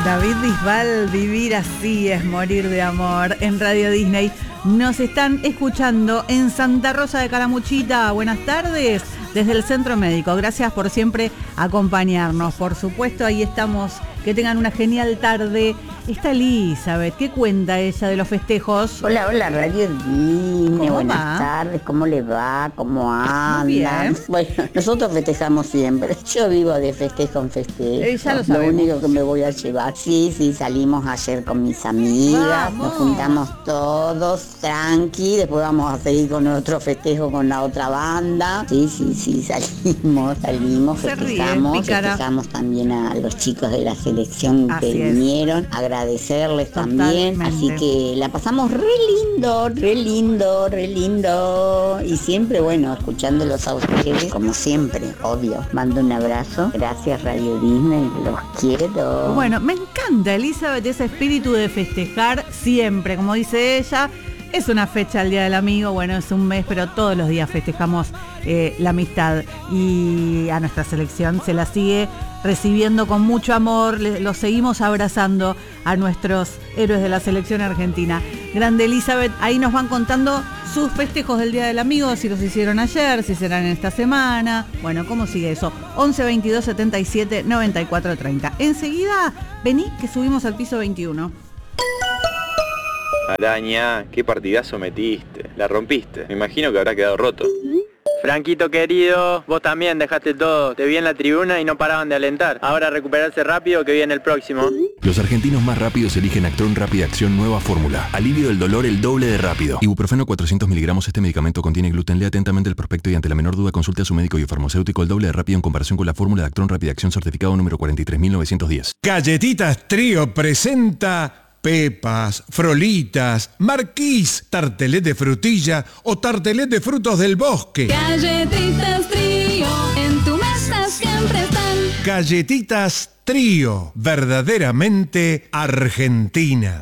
David Bisbal, Vivir así es morir de amor, en Radio Disney. Nos están escuchando en Santa Rosa de Calamuchita. Buenas tardes, desde el Centro Médico. Gracias por siempre acompañarnos. Por supuesto, ahí estamos. Que tengan una genial tarde. Está Elizabeth. ¿Qué cuenta ella de los festejos? Hola, Radio Disney. Buenas va? tardes. ¿Cómo le va? ¿Cómo andan? Muy bien. Bueno, nosotros festejamos siempre. Yo vivo de festejo en festejo. Ya lo sabemos. único que me voy a llevar. Sí, salimos ayer con mis amigas. Vamos. Nos juntamos todos, tranqui. Después vamos a seguir con otro festejo con la otra banda. Sí, salimos, Se ríe, festejamos. pícara. Festejamos también a los chicos de la selección Así que es. vinieron. Agradecerles también. Totalmente. Así que la pasamos re lindo. Y siempre, bueno, escuchándolos a ustedes, como siempre, obvio. Mando un abrazo. Gracias, Radio Disney. Los quiero. Bueno, me encanta, Elizabeth, ese espíritu de festejar siempre. Como dice ella, es una fecha el Día del Amigo. Bueno, es un mes, pero todos los días festejamos la amistad. Y a nuestra selección se la sigue recibiendo con mucho amor. Los seguimos abrazando a nuestros héroes de la selección argentina. Grande Elizabeth, ahí nos van contando sus festejos del Día del Amigo, si los hicieron ayer, si serán en esta semana. Bueno, ¿cómo sigue eso? 11 22 77 94 30. Enseguida, vení que subimos al piso 21. Araña, qué partidazo metiste. La rompiste. Me imagino que habrá quedado roto. Franquito querido, vos también dejaste todo. Te vi en la tribuna y no paraban de alentar. Ahora recuperarse rápido que viene el próximo. Los argentinos más rápidos eligen Actron Rápida Acción Nueva Fórmula. Alivio del dolor el doble de rápido. Ibuprofeno 400 miligramos. Este medicamento contiene gluten. Lea atentamente el prospecto y ante la menor duda consulte a su médico y farmacéutico. El doble de rápido en comparación con la fórmula de Actron Rápida Acción certificado número 43910. Galletitas Trío presenta Pepas, Frolitas, Marquís, tartelet de frutilla o tartelet de frutos del bosque. Galletitas Trío, en tu mesa siempre están. Galletitas Trío, verdaderamente argentinas.